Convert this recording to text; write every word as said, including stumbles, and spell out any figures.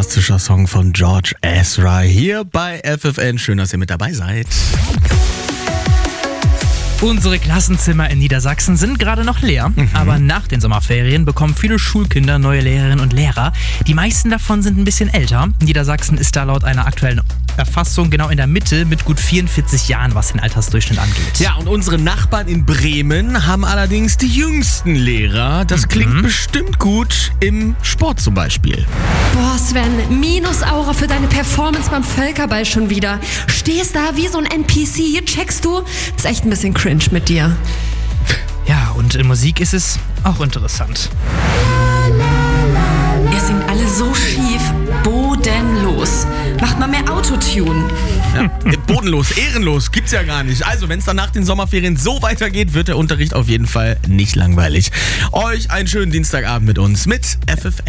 fantastischer Song von George Ezra hier bei F F N. Schön, dass ihr mit dabei seid. Unsere Klassenzimmer in Niedersachsen sind gerade noch leer, mhm. aber nach den Sommerferien bekommen viele Schulkinder neue Lehrerinnen und Lehrer. Die meisten davon sind ein bisschen älter. Niedersachsen ist da laut einer aktuellen Erfassung genau in der Mitte mit gut vierundvierzig Jahren, was den Altersdurchschnitt angeht. Ja, und unsere Nachbarn in Bremen haben allerdings die jüngsten Lehrer. Das mhm. klingt bestimmt gut im Sport zum Beispiel. Boah, Sven, Minusaura für deine Performance beim Völkerball schon wieder. Stehst da wie so ein N P C, checkst du? Ist echt ein bisschen cringe mit dir. Ja, und in Musik ist es auch interessant. Ihr singt alle so schief, bodenlos. Macht mal mehr Autotune. Ja, bodenlos, ehrenlos, gibt's ja gar nicht. Also, wenn es dann nach den Sommerferien so weitergeht, wird der Unterricht auf jeden Fall nicht langweilig. Euch einen schönen Dienstagabend mit uns, mit F F N.